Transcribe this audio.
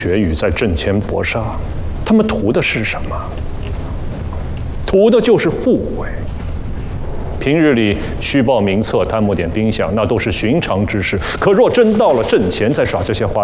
学与在阵前搏杀，他们图的是什么？图的就是富贵。平日里虚报名册、贪墨点兵饷，那都是寻常之事。可若真到了阵前，再耍这些花